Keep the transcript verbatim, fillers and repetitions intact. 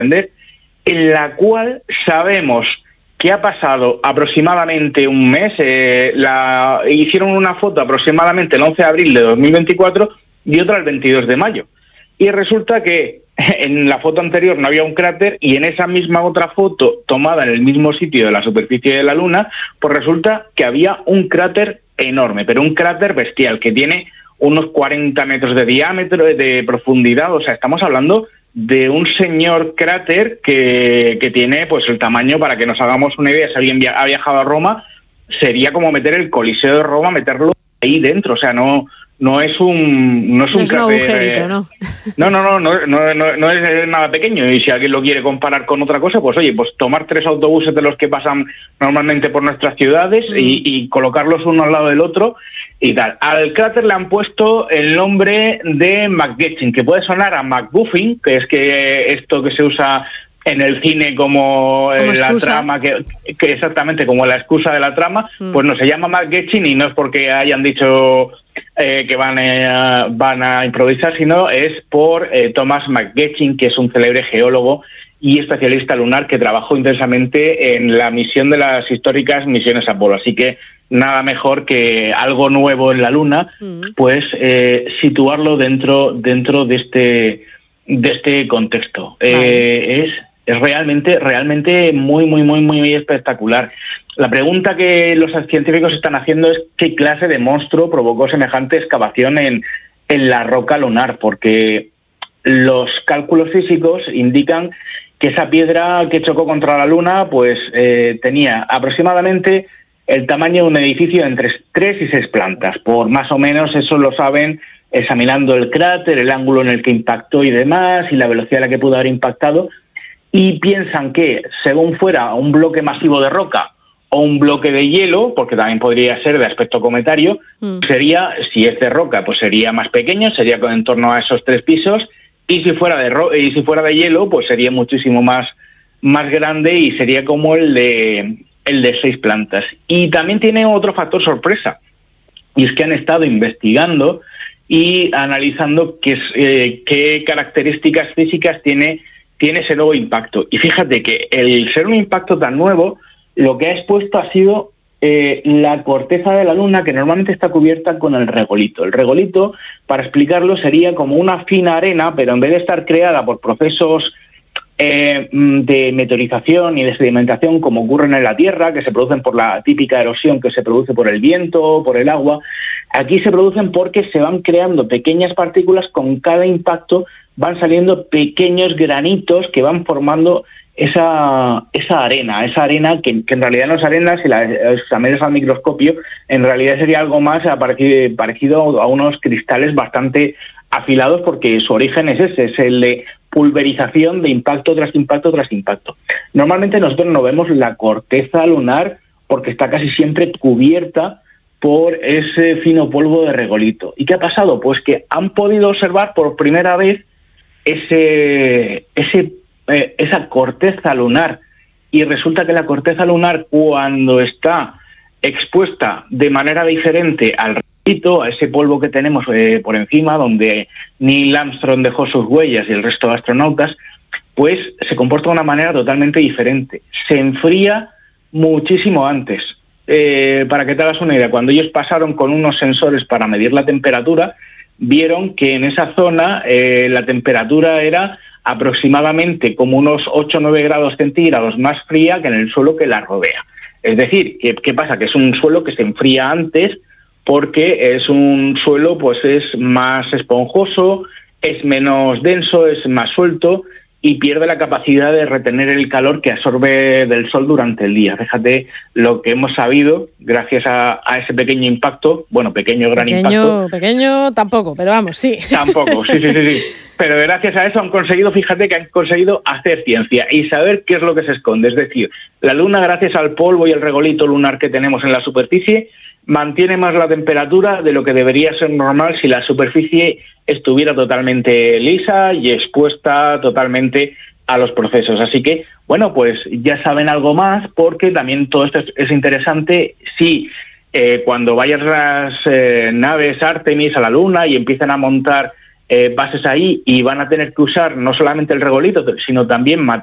en la cual sabemos que ha pasado aproximadamente un mes, eh, la, hicieron una foto aproximadamente el once de abril de dos mil veinticuatro y otra el veintidós de mayo. Y resulta que en la foto anterior no había un cráter y en esa misma otra foto tomada en el mismo sitio de la superficie de la Luna, pues resulta que había un cráter enorme, pero un cráter bestial que tiene unos cuarenta metros de diámetro, de profundidad. O sea, estamos hablando de un señor cráter que, que tiene pues el tamaño, para que nos hagamos una idea, si alguien via- ha viajado a Roma, sería como meter el Coliseo de Roma, meterlo ahí dentro. O sea, no no es un no es No un es un cráter, agujerito, eh, ¿no? no, no, no, no, no, no, no es nada pequeño. Y si alguien lo quiere comparar con otra cosa, pues oye, pues tomar tres autobuses de los que pasan normalmente por nuestras ciudades mm. y, y colocarlos uno al lado del otro y tal. Al cráter le han puesto el nombre de McGetchin, que puede sonar a McGuffin, que es que esto que se usa en el cine como, como la trama, que, que exactamente como la excusa de la trama, mm. pues no, se llama McGetchin y no es porque hayan dicho eh, que van a, van a improvisar, sino es por eh, Thomas McGetchin, que es un célebre geólogo y especialista lunar que trabajó intensamente en la misión de las históricas misiones Apolo. Así que nada mejor que algo nuevo en la Luna, mm. pues eh, situarlo dentro dentro de este de este contexto. Vale. Eh, es es realmente realmente muy muy muy muy espectacular. La pregunta que los científicos están haciendo es qué clase de monstruo provocó semejante excavación en en la roca lunar, porque los cálculos físicos indican que esa piedra que chocó contra la Luna pues eh, tenía aproximadamente el tamaño de un edificio de entre tres y seis plantas. Por más o menos eso lo saben examinando el cráter, el ángulo en el que impactó y demás, y la velocidad a la que pudo haber impactado, y piensan que según fuera un bloque masivo de roca o un bloque de hielo, porque también podría ser de aspecto cometario, mm. sería, si es de roca, pues sería más pequeño, sería en torno a esos tres pisos, y si fuera de ro- y si fuera de hielo, pues sería muchísimo más, más grande y sería como el de el de seis plantas. Y también tiene otro factor sorpresa, y es que han estado investigando y analizando qué, eh, qué características físicas tiene, tiene ese nuevo impacto. Y fíjate que el ser un impacto tan nuevo, lo que ha expuesto ha sido eh, la corteza de la Luna, que normalmente está cubierta con el regolito. El regolito, para explicarlo, sería como una fina arena, pero en vez de estar creada por procesos Eh, de meteorización y de sedimentación como ocurren en la Tierra, que se producen por la típica erosión que se produce por el viento, por el agua, aquí se producen porque se van creando pequeñas partículas. Con cada impacto van saliendo pequeños granitos que van formando esa esa arena, esa arena que, que en realidad no es arena, si la examinas al microscopio, en realidad sería algo más parecido, parecido a unos cristales bastante afilados, porque su origen es ese, es el de pulverización de impacto tras impacto tras impacto. Normalmente nosotros no vemos la corteza lunar porque está casi siempre cubierta por ese fino polvo de regolito. ¿Y qué ha pasado? Pues que han podido observar por primera vez ese, ese, eh, esa corteza lunar, y resulta que la corteza lunar, cuando está expuesta de manera diferente al a ese polvo que tenemos eh, por encima, donde Neil Armstrong dejó sus huellas y el resto de astronautas, pues se comporta de una manera totalmente diferente. Se enfría muchísimo antes. Eh, para que te hagas una idea, cuando ellos pasaron con unos sensores para medir la temperatura, vieron que en esa zona eh, la temperatura era aproximadamente como unos ocho o nueve grados centígrados más fría que en el suelo que la rodea. Es decir, ¿qué, qué pasa? Que es un suelo que se enfría antes, porque es un suelo pues es más esponjoso, es menos denso, es más suelto y pierde la capacidad de retener el calor que absorbe del sol durante el día. Fíjate lo que hemos sabido gracias a, a ese pequeño impacto, bueno, pequeño, gran pequeño, impacto. Pequeño tampoco, pero vamos, sí. Tampoco, sí, sí, sí, sí. Pero gracias a eso han conseguido, fíjate que han conseguido hacer ciencia y saber qué es lo que se esconde. Es decir, la Luna, gracias al polvo y el regolito lunar que tenemos en la superficie, mantiene más la temperatura de lo que debería ser normal si la superficie estuviera totalmente lisa y expuesta totalmente a los procesos. Así que, bueno, pues ya saben algo más, porque también todo esto es, es interesante. Si eh, cuando vayan las eh, naves Artemis a la Luna y empiezan a montar eh, bases ahí y van a tener que usar no solamente el regolito, sino también